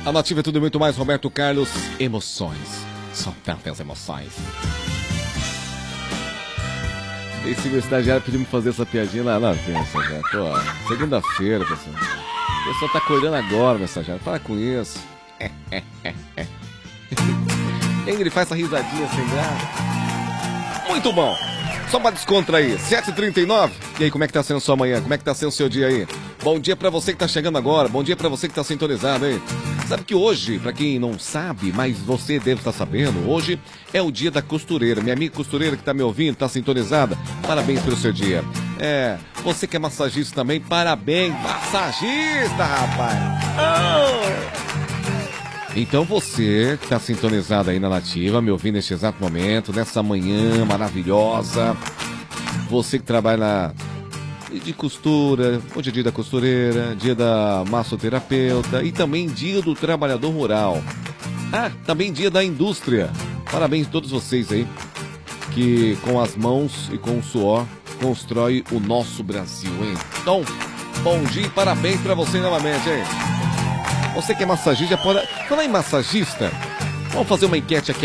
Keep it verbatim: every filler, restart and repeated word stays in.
A Nativa é tudo e muito mais. Roberto Carlos, emoções. Só tantas emoções. Esse meu estagiário pediu me fazer essa piadinha lá. Não, pensa, já. Pô, segunda-feira, pessoal. O pessoal tá acordando agora, meu estagiário. Para com isso. Ingrid, faz essa risadinha sem graça. Muito bom. Só pra descontrair. sete e trinta e nove. E aí, como é que tá sendo sua manhã? Como é que tá sendo o seu dia aí? Bom dia pra você que tá chegando agora. Bom dia pra você que tá sintonizado aí. Sabe que hoje, pra quem não sabe, mas você deve estar sabendo, hoje é o dia da costureira. Minha amiga costureira que tá me ouvindo, tá sintonizada, parabéns pelo seu dia. É, você que é massagista também, parabéns, massagista, rapaz. Oh! Então você que tá sintonizado aí na Nativa, me ouvindo neste exato momento, nessa manhã maravilhosa, você que trabalha na... de costura, hoje é dia da costureira, dia da massoterapeuta e também dia do trabalhador rural. Ah, também dia da indústria. Parabéns a todos vocês aí que com as mãos e com o suor constrói o nosso Brasil, hein? Então, bom dia e parabéns pra você novamente, hein? Você que é massagista, pode... Falar em massagista, vamos fazer uma enquete aqui